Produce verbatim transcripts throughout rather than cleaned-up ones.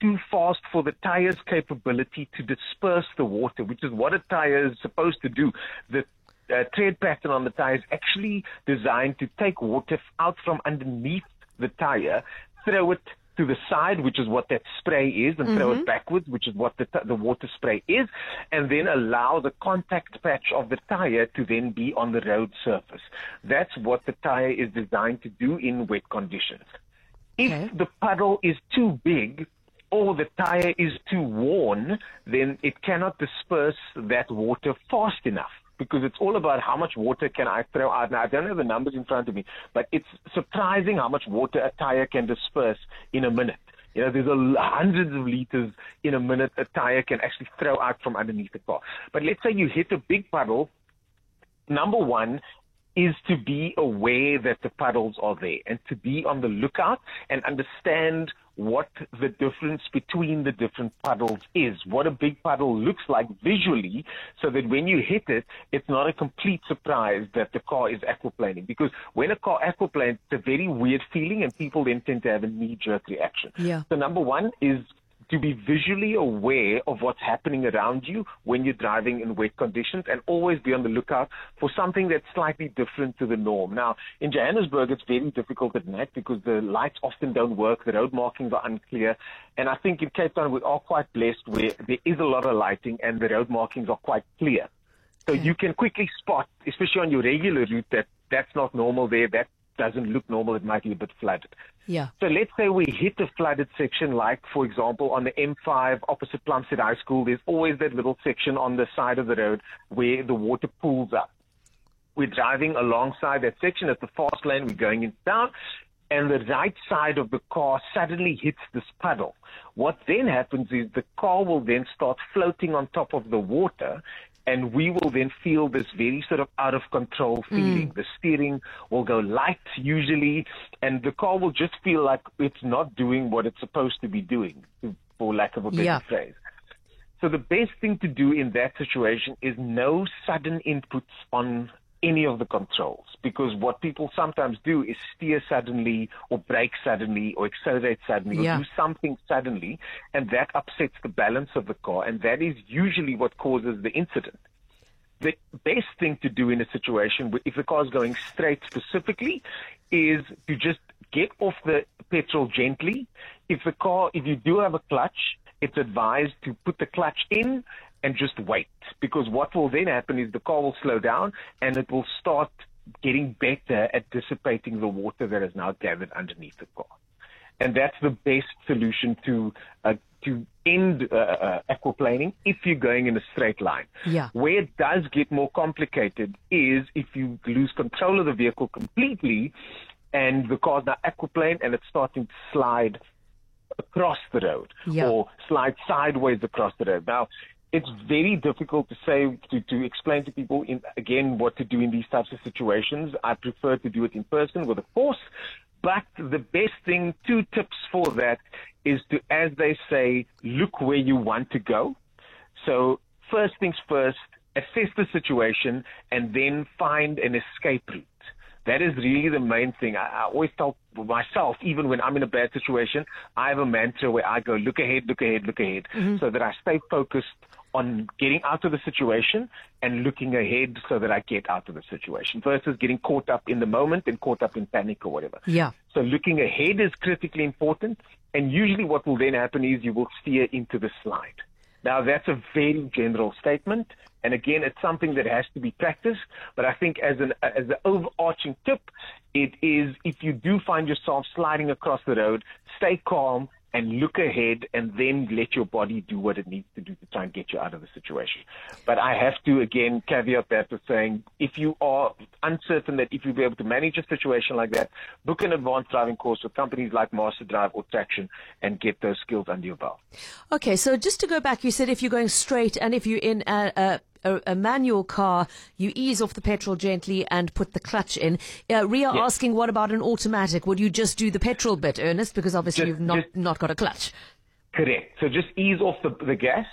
too fast for the tire's capability to disperse the water, which is what a tire is supposed to do. The uh, tread pattern on the tire is actually designed to take water out from underneath the tire, throw it to the side, which is what that spray is, and mm-hmm. throw it backwards, which is what the, t- the water spray is, and then allow the contact patch of the tire to then be on the road surface. That's what the tire is designed to do in wet conditions. If okay. the puddle is too big or the tire is too worn, then it cannot disperse that water fast enough, because it's all about how much water can I throw out. Now, I don't have the numbers in front of me, but it's surprising how much water a tire can disperse in a minute. You know, there's a, hundreds of liters in a minute a tire can actually throw out from underneath the car. But let's say you hit a big puddle. Number one is to be aware that the puddles are there and to be on the lookout and understand what the difference between the different puddles is, what a big puddle looks like visually, so that when you hit it, it's not a complete surprise that the car is aquaplaning. Because when a car aquaplanes, it's a very weird feeling, and people then tend to have a knee-jerk reaction. Yeah. So number one is to be visually aware of what's happening around you when you're driving in wet conditions, and always be on the lookout for something that's slightly different to the norm. Now, in Johannesburg, it's very difficult at night because the lights often don't work, the road markings are unclear, and I think in Cape Town we are quite blessed where there is a lot of lighting and the road markings are quite clear. So okay. you can quickly spot, especially on your regular route, that that's not normal there, that doesn't look normal, it might be a bit flooded. Yeah. So let's say we hit a flooded section, like, for example, on the M five opposite Plumstead High School, there's always that little section on the side of the road where the water pools up. We're driving alongside that section at the fast lane, we're going in town, and the right side of the car suddenly hits this puddle. What then happens is the car will then start floating on top of the water, and we will then feel this very sort of out of control feeling. Mm. The steering will go light usually, and the car will just feel like it's not doing what it's supposed to be doing, for lack of a better yeah. phrase. So the best thing to do in that situation is no sudden inputs on any of the controls, because what people sometimes do is steer suddenly or brake suddenly or accelerate suddenly yeah. or do something suddenly, and that upsets the balance of the car, and that is usually what causes the incident. The best thing to do in a situation, if the car is going straight specifically, is to just get off the petrol gently. If the car, if you do have a clutch, it's advised to put the clutch in and just wait, because what will then happen is the car will slow down and it will start getting better at dissipating the water that is now gathered underneath the car. And that's the best solution to uh, to end uh, uh, aquaplaning if you're going in a straight line. Yeah. Where it does get more complicated is if you lose control of the vehicle completely and the car's now aquaplane and it's starting to slide across the road yeah. or slide sideways across the road. Now, it's very difficult to say, to, to explain to people, in, again, what to do in these types of situations. I prefer to do it in person with a course. But the best thing, two tips for that, is to, as they say, look where you want to go. So first things first, assess the situation and then find an escape route. That is really the main thing. I, I always tell myself, even when I'm in a bad situation, I have a mantra where I go, look ahead, look ahead, look ahead, mm-hmm. so that I stay focused on getting out of the situation and looking ahead so that I get out of the situation versus getting caught up in the moment and caught up in panic or whatever. Yeah. So looking ahead is critically important, and usually what will then happen is you will steer into the slide. Now, that's a very general statement, and again, it's something that has to be practiced, but I think as an as an overarching tip, it is if you do find yourself sliding across the road, stay calm and look ahead, and then let your body do what it needs to do to try and get you out of the situation. But I have to, again, caveat that with saying, if you are uncertain that if you'll be able to manage a situation like that, book an advanced driving course with companies like Master Drive or Traction and get those skills under your belt. Okay, so just to go back, you said if you're going straight and if you're in a, a A, a manual car, you ease off the petrol gently and put the clutch in. Uh, Ria yes. asking, what about an automatic? Would you just do the petrol bit, Ernest? Because obviously just, you've not, just, not got a clutch. Correct. So just ease off the, the gas.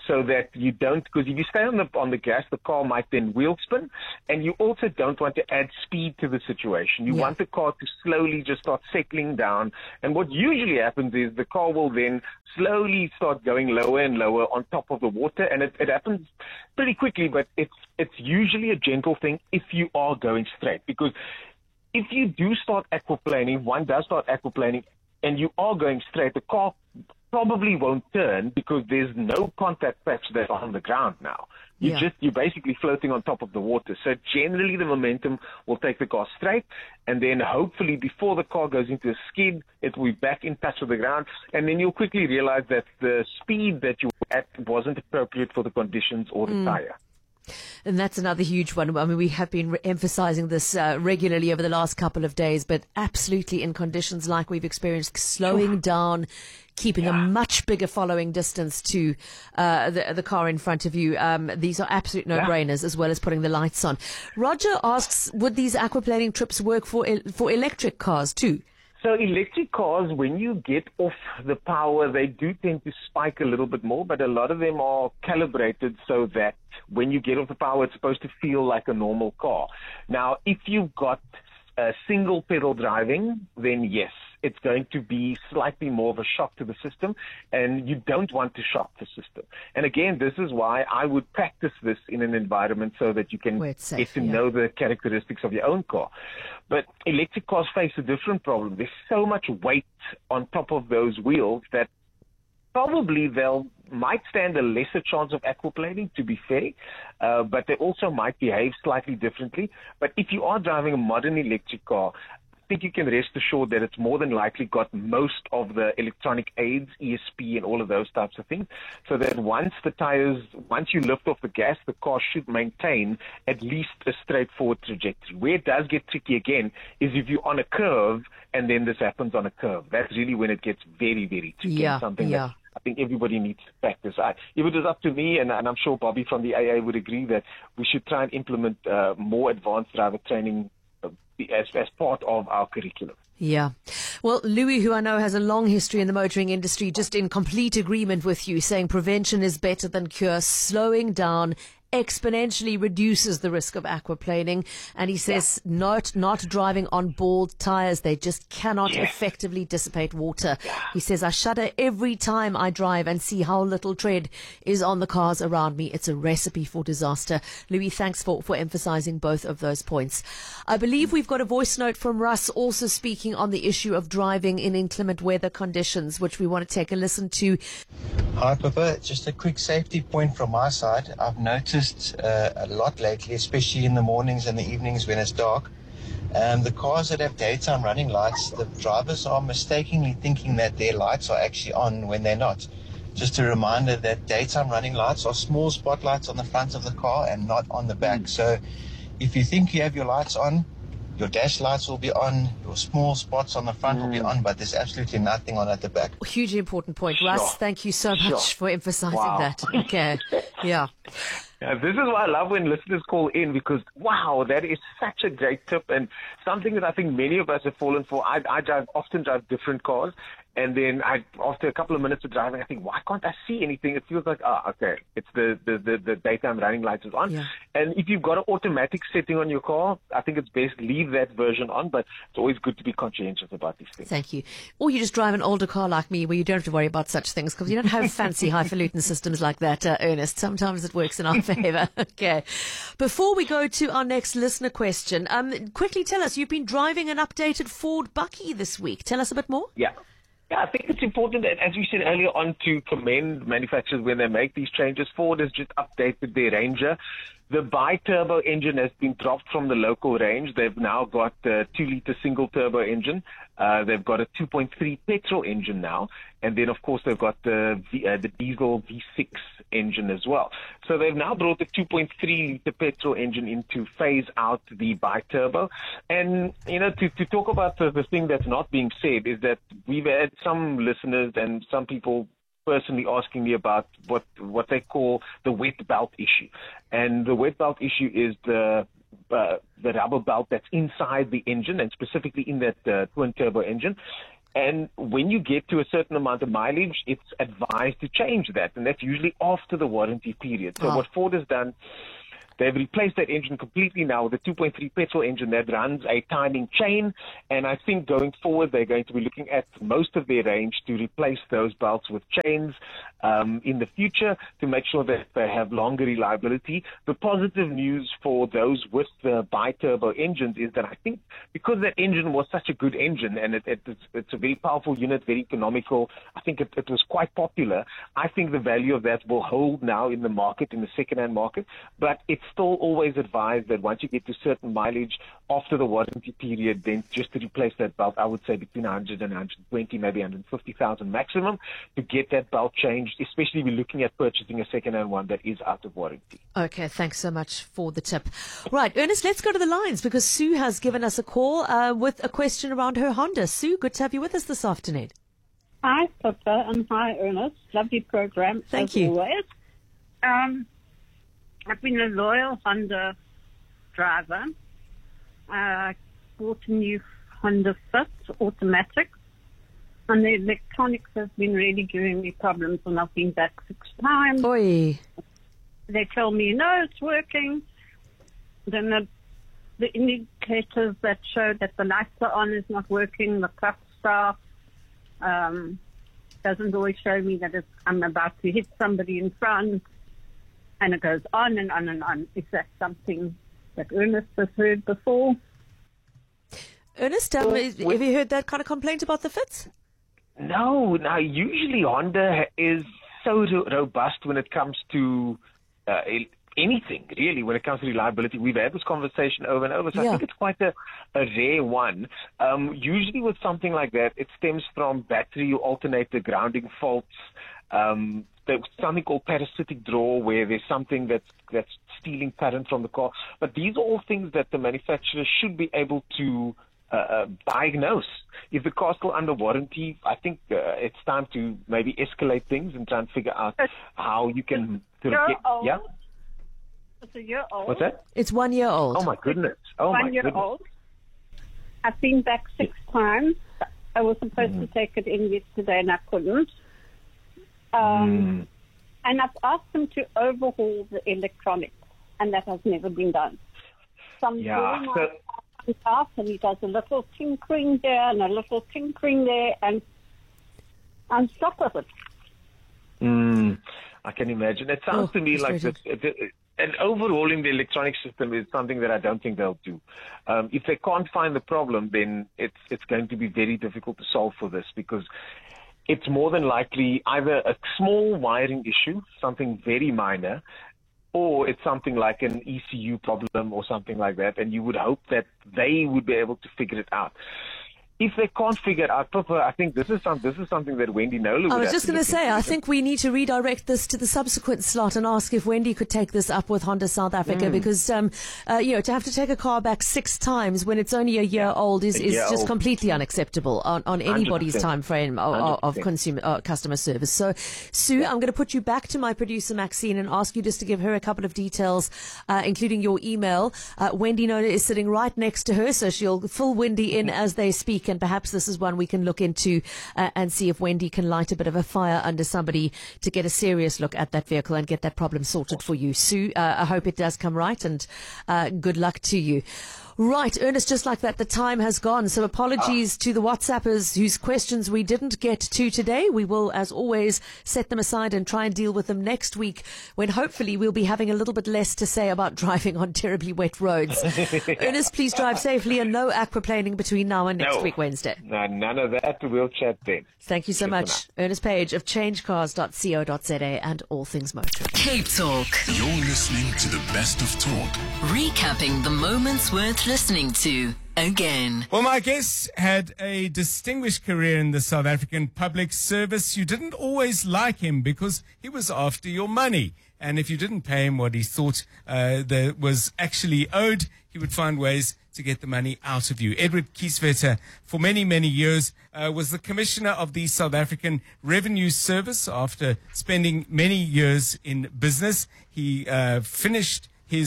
so that you don't, because if you stay on the on the gas, the car might then wheel spin, and you also don't want to add speed to the situation. You Yeah. want the car to slowly just start settling down, and what usually happens is the car will then slowly start going lower and lower on top of the water, and it, it happens pretty quickly, but it's it's usually a gentle thing if you are going straight, because if you do start aquaplaning, one does start aquaplaning, and you are going straight, the car probably won't turn because there's no contact patch that's on the ground now. You Yeah. just, you're basically floating on top of the water. So generally the momentum will take the car straight, and then hopefully before the car goes into a skid, it will be back in touch with the ground, and then you'll quickly realize that the speed that you were at wasn't appropriate for the conditions or the tire. And that's another huge one. I mean, we have been re- emphasizing this uh, regularly over the last couple of days, but absolutely in conditions like we've experienced, slowing down, keeping a much bigger following distance to uh, the, the car in front of you. Um, these are absolute no-brainers, as well as putting the lights on. Roger asks, would these aquaplaning trips work for el- for electric cars too? So electric cars, when you get off the power, they do tend to spike a little bit more, but a lot of them are calibrated so that when you get off the power, it's supposed to feel like a normal car. Now, if you've got uh, single pedal driving, then yes, it's going to be slightly more of a shock to the system, and you don't want to shock the system. And again, this is why I would practice this in an environment so that you can Where it's safe, get to yeah. know the characteristics of your own car. But electric cars face a different problem. There's so much weight on top of those wheels that probably they'll might stand a lesser chance of aquaplaning, to be fair, uh, but they also might behave slightly differently. But if you are driving a modern electric car, I think you can rest assured that it's more than likely got most of the electronic aids, E S P and all of those types of things, so that once the tires, once you lift off the gas, the car should maintain at least a straightforward trajectory. Where it does get tricky again is if you're on a curve and then this happens on a curve. That's really when it gets very, very tricky. Yeah, and something yeah. that I think everybody needs to practice. I, if it was up to me, and, and I'm sure Bobby from the A A would agree, that we should try and implement uh, more advanced driver training uh, as, as part of our curriculum. Yeah. Well, Louis, who I know has a long history in the motoring industry, just in complete agreement with you, saying prevention is better than cure, slowing down exponentially reduces the risk of aquaplaning. And he says yeah. not not driving on bald tires. They just cannot yeah. effectively dissipate water. Yeah. He says, I shudder every time I drive and see how little tread is on the cars around me. It's a recipe for disaster. Louis, thanks for, for emphasizing both of those points. I believe we've got a voice note from Russ also speaking on the issue of driving in inclement weather conditions, which we want to take a listen to. Hi, Pippa. Just a quick safety point from my side. I've noticed uh, a lot lately, especially in the mornings and the evenings when it's dark. Um, the cars that have daytime running lights, the drivers are mistakenly thinking that their lights are actually on when they're not. Just a reminder that daytime running lights are small spotlights on the front of the car and not on the back. So if you think you have your lights on, your dash lights will be on, your small spots on the front mm. will be on, but there's absolutely nothing on at the back. Hugely important point. Sure. Russ, thank you so Sure. much for emphasizing Wow. that. Okay. Yeah. Yeah, this is why I love when listeners call in, because, wow, that is such a great tip and something that I think many of us have fallen for. I, I drive, often drive different cars, and then I, after a couple of minutes of driving, I think, why can't I see anything? It feels like, ah, okay, it's the, the, the, the daytime running lights is on. Yeah. And if you've got an automatic setting on your car, I think it's best leave that version on, but it's always good to be conscientious about these things. Thank you. Or you just drive an older car like me where you don't have to worry about such things because you don't have fancy highfalutin systems like that, uh, Ernest. Sometimes it works in our favour. Okay. Before we go to our next listener question, um, quickly tell us, you've been driving an updated Ford Bucky this week. Tell us a bit more. Yeah. Yeah, I think it's important, that, as we said earlier on, to commend manufacturers when they make these changes. Ford has just updated their Ranger. The bi-turbo engine has been dropped from the local range. They've now got a two-liter single-turbo engine. Uh, they've got a two point three petrol engine now. And then, of course, they've got the, v, uh, the diesel V six engine as well. So they've now brought the two point three liter petrol engine in to phase out the bi-turbo. And, you know, to, to talk about the, the thing that's not being said is that we've had some listeners and some people personally asking me about what what they call the wet belt issue. And the wet belt issue is the uh, the rubber belt that's inside the engine, and specifically in that uh, twin turbo engine. And when you get to a certain amount of mileage, it's advised to change that. And that's usually after the warranty period. So Oh. what Ford has done, they've replaced that engine completely now with a two point three petrol engine that runs a timing chain. And I think going forward, they're going to be looking at most of their range to replace those belts with chains um, in the future to make sure that they have longer reliability. The positive news for those with the bi-turbo engines is that I think because that engine was such a good engine and it, it, it's, it's a very powerful unit, very economical, I think it, it was quite popular. I think the value of that will hold now in the market, in the second-hand market. But it's still always advised that once you get to certain mileage after the warranty period, then just to replace that belt, I would say between one hundred and one hundred twenty, maybe one hundred fifty thousand maximum to get that belt changed, especially if we're looking at purchasing a second-hand one that is out of warranty. Okay, thanks so much for the tip. Right, Ernest, let's go to the lines because Sue has given us a call uh, with a question around her Honda. Sue, good to have you with us this afternoon. Hi, Pippa, and hi, Ernest. Lovely program, Thank as you. always. Um, I've been a loyal Honda driver. I bought a new Honda Fit automatic, and the electronics has been really giving me problems, and I've been back six times. Oi. They tell me, no, it's working. Then the, the indicators that show that the lights are on is not working, the clock star um, doesn't always show me that it's, I'm about to hit somebody in front, and it goes on and on and on. Is that something that Ernest has heard before? Ernest, um, have you heard that kind of complaint about the Fits? No, now usually Honda is so ro- robust when it comes to uh, anything, really, when it comes to reliability. We've had this conversation over and over, so Yeah. I think it's quite a, a rare one. Um, usually with something like that, it stems from battery or alternator grounding faults. Um, there's something called parasitic draw, where there's something that's, that's stealing current from the car. But these are all things that the manufacturer should be able to uh, uh, diagnose. If the car's still under warranty, I think uh, it's time to maybe escalate things and try and figure out how you can sort of Year get, old. yeah. It's a year old. What's that? It's one year old. Oh my goodness! Oh my One year goodness! old. I've been back six times. I was supposed to take it in yesterday and I couldn't. Um, And I've asked them to overhaul the electronics, and that has never been done. So I'm Yeah, doing so- my house, and he does a little tinkering there and a little tinkering there, and I'm stuck with it. Mm, I can imagine. It sounds Oh, to me like this. frustrating. It, it, and overhauling the electronic system is something that I don't think they'll do. Um, if they can't find the problem, then it's it's going to be very difficult to solve for this, because it's more than likely either a small wiring issue, something very minor, or it's something like an E C U problem or something like that, and you would hope that they would be able to figure it out. If they can't figure it out, Pippa, I think this is some, this is something that Wendy Knowler would I was have just to going to look say, into. I think we need to redirect this to the subsequent slot and ask if Wendy could take this up with Honda South Africa, Mm. because, um, uh, you know, to have to take a car back six times when it's only a year old is, A is year just old. completely unacceptable on, on anybody's one hundred percent. time frame of, of- of one hundred percent. consumer uh, customer service. So, Sue, I'm going to put you back to my producer Maxine and ask you just to give her a couple of details, uh, including your email. Uh, Wendy Knowler is sitting right next to her, so she'll fill Wendy in as they speak, and perhaps this is one we can look into uh, and see if Wendy can light a bit of a fire under somebody to get a serious look at that vehicle and get that problem sorted for you. Sue, uh, I hope it does come right, and uh, good luck to you. Right, Ernest, just like that, the time has gone. So apologies to the WhatsAppers whose questions we didn't get to today. We will, as always, set them aside and try and deal with them next week, when hopefully we'll be having a little bit less to say about driving on terribly wet roads. Ernest, please drive safely, and no aquaplaning between now and next No. week, Wednesday. No, none of that. We'll chat then. Thank you so Good for much. Ernest Page of change cars dot co dot za and All Things Motor. Cape Talk. You're listening to the best of talk. Recapping the moments worth listening to again. Well, my guest had a distinguished career in the South African public service. You didn't always like him because he was after your money. And if you didn't pay him what he thought uh, that was actually owed, he would find ways to get the money out of you. Edward Kieswetter, for many, many years, uh, was the commissioner of the South African Revenue Service. After spending many years in business, he uh, finished his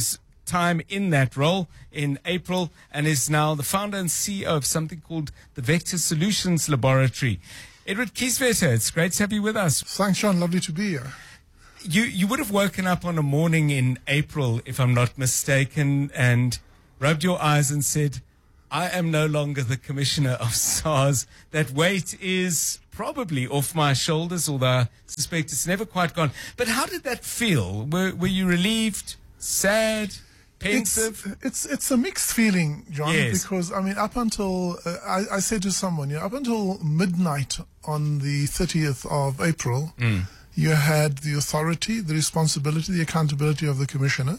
time in that role in April and is now the founder and C E O of something called the Vector Solutions Laboratory. Edward Kieswetter, it's great to have you with us. Thanks, Sean. Lovely to be here. You you would have woken up on a morning in April, if I'm not mistaken, and rubbed your eyes and said, I am no longer the commissioner of SARS. That weight is probably off my shoulders, although I suspect it's never quite gone. But how did that feel? Were, were you relieved, sad, pensive? It's, it's, it's a mixed feeling, John, Yes. because, I mean, up until, uh, I, I said to someone, you know, up until midnight on the thirtieth of April, Mm. you had the authority, the responsibility, the accountability of the commissioner.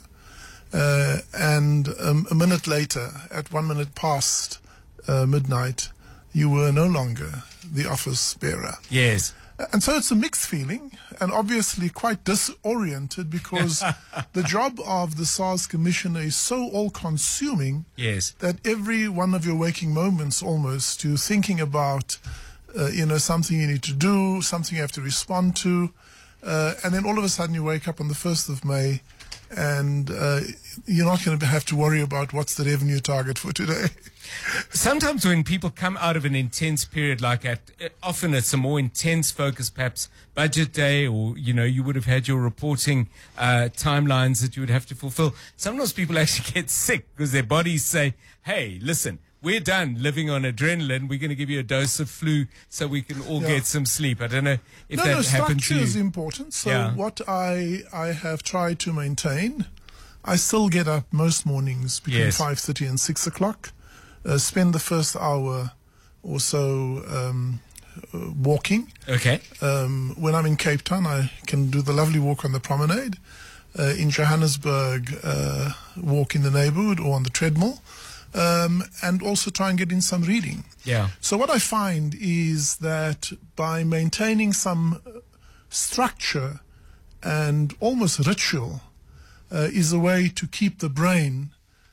Uh, and um, a minute later, at one minute past uh, midnight, you were no longer the office bearer. Yes. And so it's a mixed feeling, and obviously quite disoriented, because the job of the SARS commissioner is so all-consuming Yes. that every one of your waking moments almost you're thinking about, uh, you know, something you need to do, something you have to respond to, uh, and then all of a sudden you wake up on the first of May and uh, you're not going to have to worry about what's the revenue target for today. Sometimes when people come out of an intense period like that, uh, often it's a more intense focus, perhaps budget day, or, you know, you would have had your reporting uh, timelines that you would have to fulfill. Sometimes people actually get sick because their bodies say, hey, listen, we're done living on adrenaline. We're going to give you a dose of flu so we can all Yeah. get some sleep. I don't know if no, that no, happened to structure is you. important. So Yeah. what I I have tried to maintain, I still get up most mornings between Yes. five thirty and six o'clock. Uh, spend the first hour or so um, uh, walking. Okay. Um, when I'm in Cape Town, I can do the lovely walk on the promenade. Uh, in Johannesburg, uh, walk in the neighborhood or on the treadmill. Um, and also try and get in some reading. Yeah. So what I find is that by maintaining some structure and almost ritual uh, is a way to keep the brain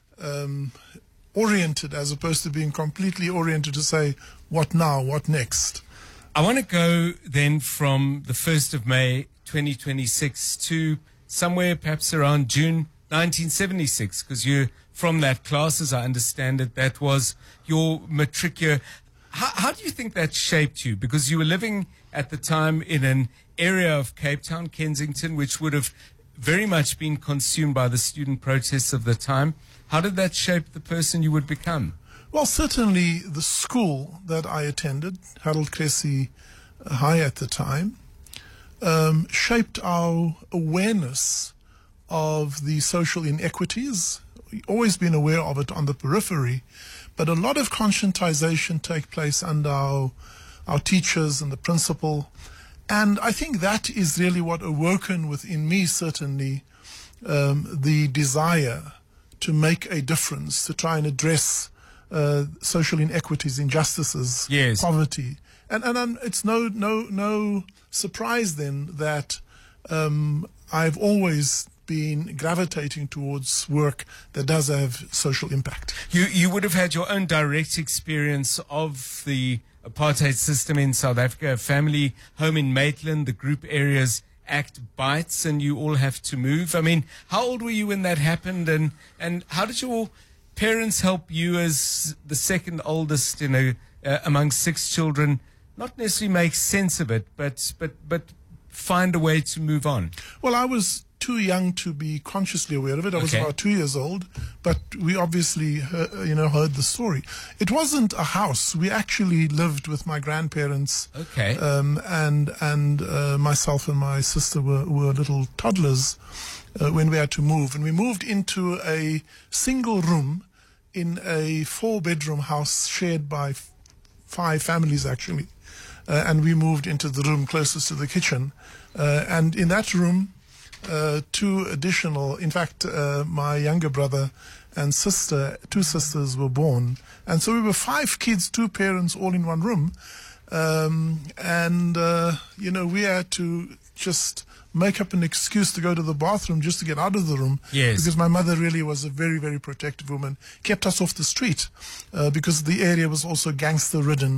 um, oriented, as opposed to being completely oriented to say, what now, what next? I want to go then from the first of May twenty twenty-six to somewhere perhaps around June nineteen seventy-six, because you're from that class, as I understand it. That was your matricure. How, how do you think that shaped you? Because you were living at the time in an area of Cape Town, Kensington, which would have very much been consumed by the student protests of the time. How did that shape the person you would become? Well, certainly the school that I attended, Harold Cressy High at the time, um, shaped our awareness of the social inequities. We've always been aware of it on the periphery, but a lot of conscientization take place under our, our teachers and the principal. And I think that is really what awoken within me, certainly, um, the desire to make a difference, to try and address uh, social inequities, injustices, Yes. poverty. And, and and it's no no no surprise then that um, I've always been gravitating towards work that does have social impact. You you would have had your own direct experience of the apartheid system in South Africa, a family home in Maitland, the Group Areas Act bites, and you all have to move. I mean, how old were you when that happened, and, and how did your parents help you as the second oldest in a, uh, among six children, not necessarily make sense of it, but, but, but find a way to move on? Well, I was too young to be consciously aware of it. I was Okay. about two years old, but we obviously, uh, you know, heard the story. It wasn't a house. We actually lived with my grandparents. Okay. Um, and and uh, myself and my sister were, were little toddlers uh, when we had to move. And we moved into a single room in a four-bedroom house shared by f- five families, actually. Uh, and we moved into the room closest to the kitchen. Uh, and in that room, Uh, two additional, in fact, uh, my younger brother and sister, two sisters were born. And so we were five kids, two parents, all in one room. Um, and, uh, you know, we had to just make up an excuse to go to the bathroom just to get out of the room. Yes. Because my mother really was a very, very protective woman, kept us off the street uh, because the area was also gangster-ridden.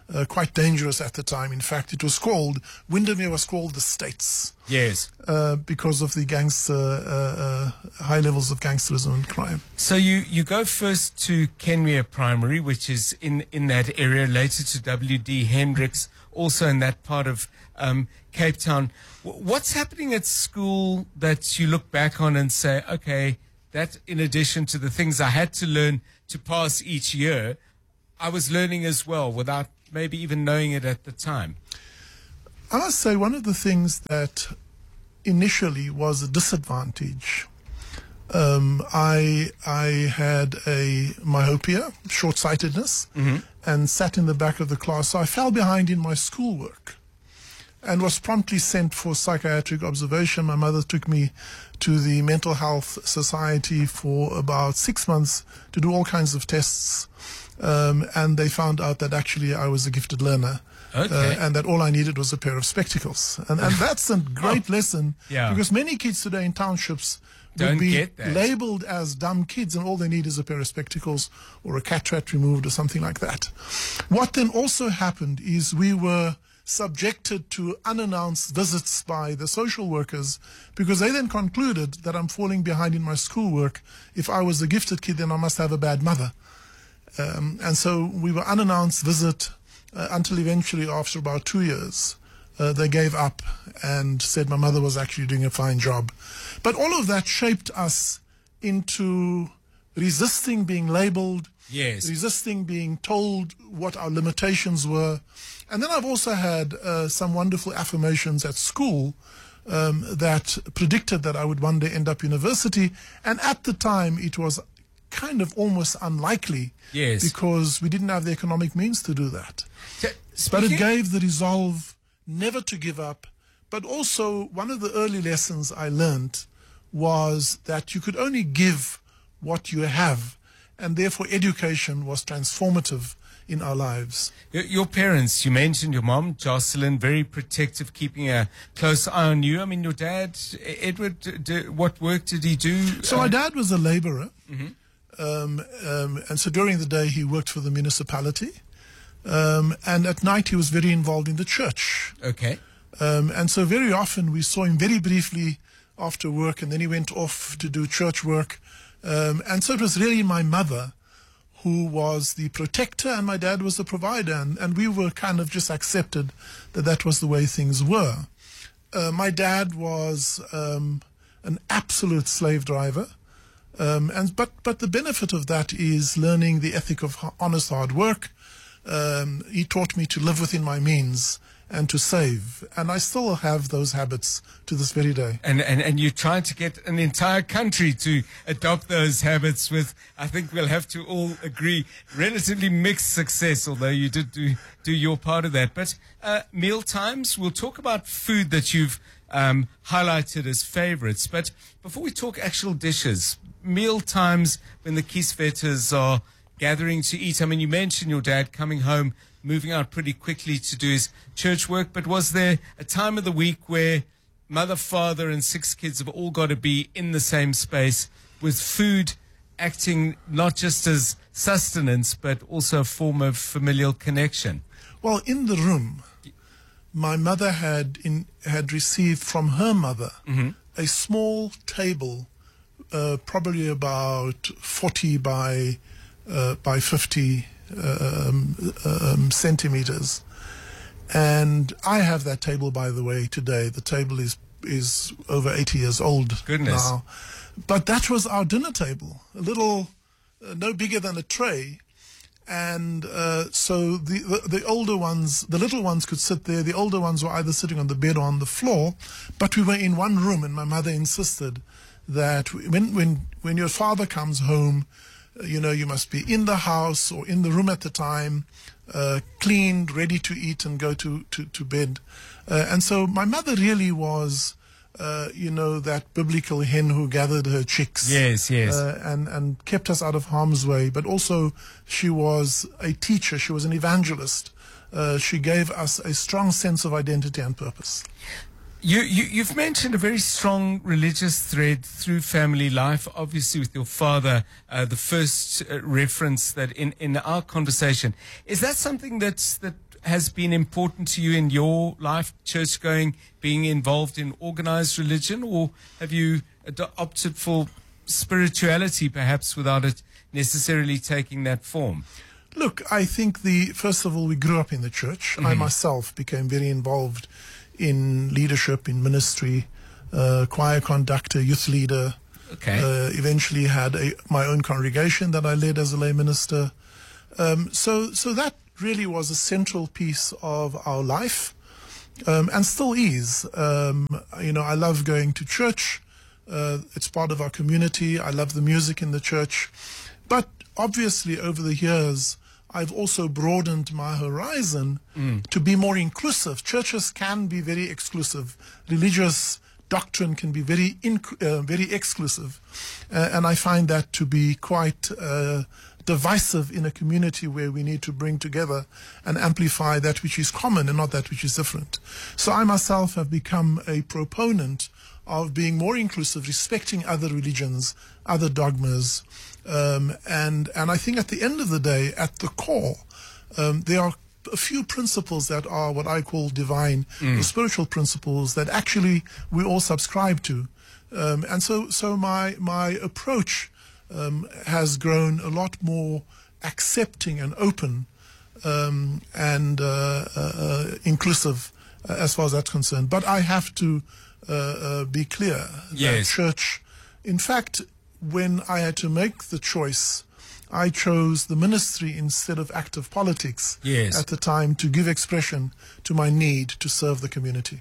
uh, quite dangerous at the time. In fact, it was called, Windermere was called the States. Yes. Uh, because of the gangster, uh, uh, high levels of gangsterism and crime. So you, you go first to Kenmere Primary, which is in, in that area, later to W D Hendricks, also in that part of um, Cape Town. W- what's happening at school that you look back on and say, okay, that in addition to the things I had to learn to pass each year, I was learning as well without maybe even knowing it at the time? I must say one of the things that initially was a disadvantage. Um, I I had a myopia, short-sightedness, Mm-hmm. and sat in the back of the class. So I fell behind in my schoolwork and was promptly sent for psychiatric observation. My mother took me to the Mental Health Society for about six months to do all kinds of tests. Um, and they found out that actually I was a gifted learner. Okay. Uh, and that all I needed was a pair of spectacles. And, and that's a great lesson. Yeah. Because many kids today in townships Don't would be get that. labeled as dumb kids, and all they need is a pair of spectacles or a cataract removed or something like that. What then also happened is we were subjected to unannounced visits by the social workers, because they then concluded that I'm falling behind in my schoolwork. If I was a gifted kid, then I must have a bad mother. Um, and so we were unannounced visit uh, until eventually, after about two years, uh, they gave up and said my mother was actually doing a fine job. But all of that shaped us into resisting being labeled, Yes. resisting being told what our limitations were. And then I've also had uh, some wonderful affirmations at school um, that predicted that I would one day end up university. And at the time, it was kind of almost unlikely, Yes. because we didn't have the economic means to do that. So, But it speaking- gave the resolve never to give up. But also, one of the early lessons I learned was that you could only give what you have, and therefore education was transformative in our lives. Your, your parents, you mentioned your mom, Jocelyn, very protective, keeping a close eye on you. I mean, your dad, Edward, d- d- what work did he do? So Uh, my dad was a laborer, um, um, and so during the day he worked for the municipality, um, and at night he was very involved in the church. Okay. Um, and so very often we saw him very briefly after work, and then he went off to do church work. Um, and so it was really my mother who was the protector, and my dad was the provider. And, and we were kind of just accepted that that was the way things were. Uh, my dad was um, an absolute slave driver. Um, and but but the benefit of that is learning the ethic of ho- honest hard work. Um, he taught me to live within my means and to save, and I still have those habits to this very day. And, and, and you're trying to get an entire country to adopt those habits with, I think we'll have to all agree, relatively mixed success, although you did do, do your part of that. But uh, meal times, we'll talk about food that you've um, highlighted as favorites. But before we talk actual dishes, meal times when the Kieswetters are gathering to eat. I mean, you mentioned your dad coming home, moving out pretty quickly to do his church work, but was there a time of the week where mother, father, and six kids have all got to be in the same space, with food acting not just as sustenance, but also a form of familial connection? Well, in the room, my mother had in, had received from her mother a small table, uh, probably about forty by uh, by fifty um, um, centimeters. And I have that table, by the way, today. The table is is over eighty years old Goodness. now. But that was our dinner table, a little, uh, no bigger than a tray. And uh, so the, the the older ones, the little ones could sit there. The older ones were either sitting on the bed or on the floor. But we were in one room, and my mother insisted that when when when your father comes home, uh, you know, you must be in the house or in the room at the time, uh, cleaned, ready to eat and go to to, to bed. Uh, and so my mother really was, uh, you know, that biblical hen who gathered her chicks. Yes, yes. Uh, and, and kept us out of harm's way. But also she was a teacher. She was an evangelist. Uh, she gave us a strong sense of identity and purpose. You, you, you've mentioned a very strong religious thread through family life, obviously with your father, uh, the first uh, reference that in, in our conversation. Is that something that's, that has been important to you in your life, church going, being involved in organized religion, or have you ad- opted for spirituality perhaps without it necessarily taking that form? Look, I think the first of all, we grew up in the church. Mm-hmm. I myself became very involved in leadership, in ministry, uh, choir conductor, youth leader. Okay. Uh, eventually had a, my own congregation that I led as a lay minister. Um, so, so that really was a central piece of our life, um, and still is. Um, you know, I love going to church. Uh, it's part of our community. I love the music in the church. But obviously, over the years, I've also broadened my horizon mm. to be more inclusive. Churches can be very exclusive. Religious doctrine can be very inc- uh, very exclusive. Uh, and I find that to be quite uh, divisive in a community where we need to bring together and amplify that which is common and not that which is different. So I myself have become a proponent of being more inclusive, respecting other religions, other dogmas. Um, and, and I think at the end of the day, at the core, um, there are a few principles that are what I call divine, mm. or spiritual principles that actually we all subscribe to. Um, and so, so my, my approach um, has grown a lot more accepting and open um, and uh, uh, inclusive uh, as far as that's concerned. But I have to uh, uh, be clear that yes. church, in fact, when I had to make the choice, I chose the ministry instead of active politics yes. at the time to give expression to my need to serve the community.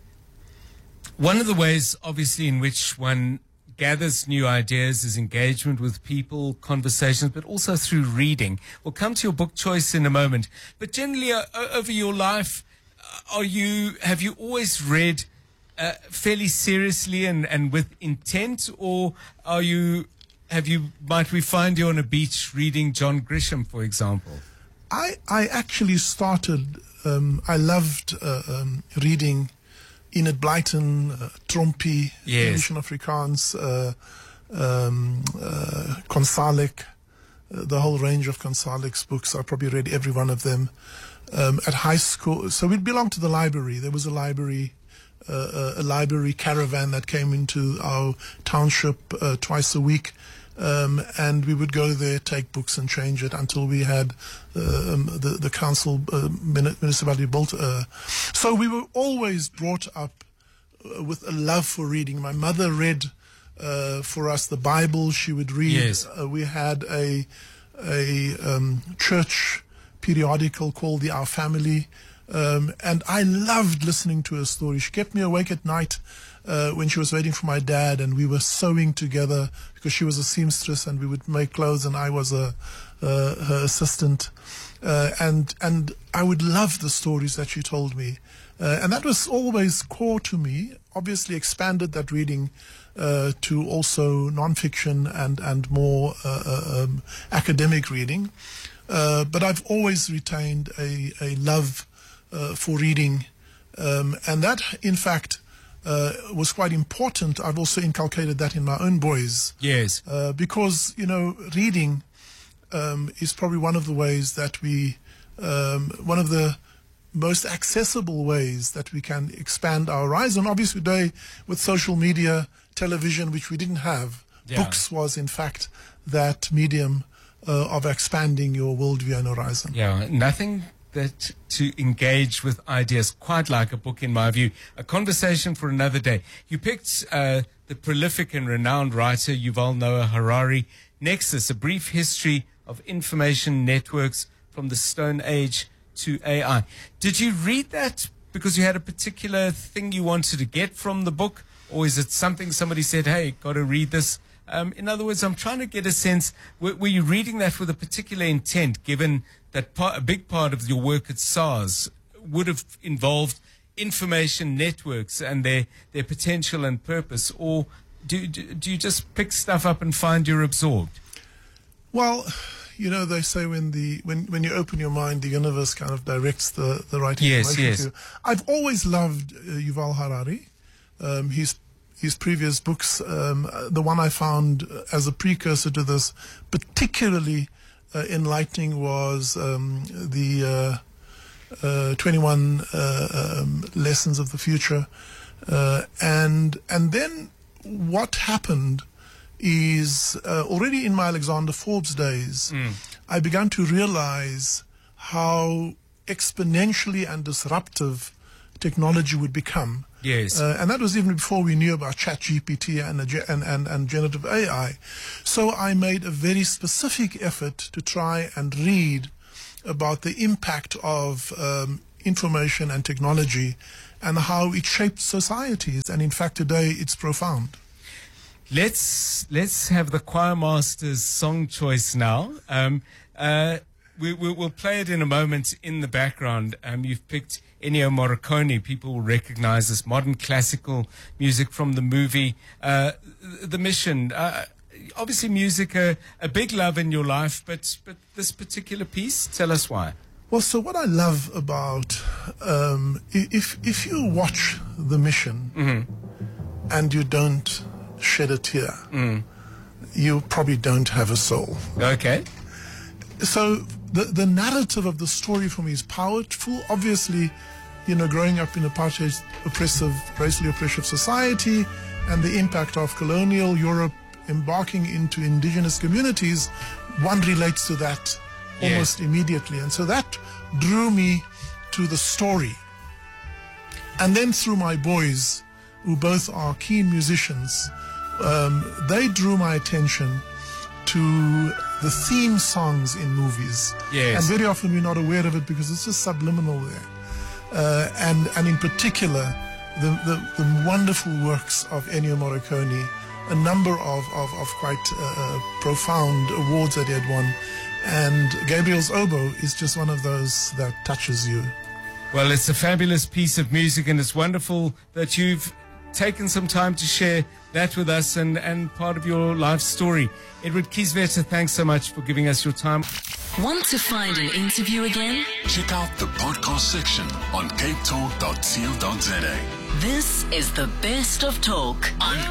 One of the ways, obviously, in which one gathers new ideas is engagement with people, conversations, but also through reading. We'll come to your book choice in a moment. But generally, uh, over your life, are you have you always read uh, fairly seriously and, and with intent, or are you... Have you? Might we find you on a beach reading John Grisham, for example? I I actually started. Um, I loved uh, um, reading Enid Blyton, uh, Trompie, yes. English and Afrikaans, uh, um, uh, Konsalik, uh, the whole range of Konsalik's books. I probably read every one of them um, at high school. So we belonged to the library. There was a library. Uh, a library caravan that came into our township uh, twice a week. Um, and we would go there, take books and change it until we had uh, um, the, the council uh, municipality built. Uh. So we were always brought up uh, with a love for reading. My mother read uh, for us the Bible. She would read. Yes. Uh, we had a, a um, church periodical called the Our Family. Um, and I loved listening to her story. She kept me awake at night uh, when she was waiting for my dad, and we were sewing together because she was a seamstress, and we would make clothes, and I was a uh, her assistant. Uh, and and I would love the stories that she told me, uh, and that was always core to me. Obviously, expanded that reading uh, to also nonfiction and and more uh, um, academic reading. Uh, but I've always retained a a love Uh, for reading, um, and that, in fact, uh, was quite important. I've also inculcated that in my own boys. Yes. Uh, because, you know, reading um, is probably one of the ways that we, um, one of the most accessible ways that we can expand our horizon. Obviously, today, with social media, television, which we didn't have, yeah. books was, in fact, that medium uh, of expanding your worldview and horizon. Yeah, nothing that to engage with ideas, quite like a book, in my view. A conversation for another day. You picked uh, the prolific and renowned writer Yuval Noah Harari, Nexus, A Brief History of Information Networks from the Stone Age to A I. Did you read that because you had a particular thing you wanted to get from the book, or is it something somebody said, hey, got to read this? Um, in other words, I'm trying to get a sense, were, were you reading that with a particular intent, given that part, a big part of your work at SARS would have involved information networks and their, their potential and purpose, or do, do, do you just pick stuff up and find you're absorbed? Well, you know, they say when the when, when you open your mind, the universe kind of directs the, the right yes, information yes. to you. I've always loved uh, Yuval Harari. Um, his his previous books, um, the one I found as a precursor to this, particularly uh, enlightening was um, the uh, uh, twenty-one uh, um, Lessons of the Future. Uh, and and then what happened is uh, already in my Alexander Forbes days, mm. I began to realize how exponentially and disruptive technology would become. Yes. Uh, and that was even before we knew about ChatGPT and, and, and, and generative A I. So I made a very specific effort to try and read about the impact of um, information and technology and how it shaped societies. And in fact, today it's profound. Let's let's have the choir master's song choice now. Um, uh, we, we, we'll play it in a moment in the background. Um, you've picked Ennio Morricone. People will recognize this modern classical music from the movie uh, The Mission. Uh, obviously, music a, a big love in your life, but but this particular piece, tell us why. Well, so what I love about um, if if you watch The Mission mm-hmm. and you don't shed a tear, mm. you probably don't have a soul. Okay. So the the narrative of the story for me is powerful. Obviously, you know, growing up in a apartheid, oppressive, racially oppressive society, and the impact of colonial Europe embarking into indigenous communities, one relates to that almost yes. immediately. And so that drew me to the story. And then through my boys, who both are keen musicians, um, they drew my attention to the theme songs in movies. Yes. And very often we're not aware of it because it's just subliminal there. Uh, and, and in particular, the, the, the wonderful works of Ennio Morricone, a number of, of, of quite uh, profound awards that he had won. And Gabriel's oboe is just one of those that touches you. Well, it's a fabulous piece of music, and it's wonderful that you've taken some time to share that with us and, and part of your life story. Edward Kieswetter, thanks so much for giving us your time. Want to find an interview again? Check out the podcast section on cape talk dot co dot za. This is the Best of Talk on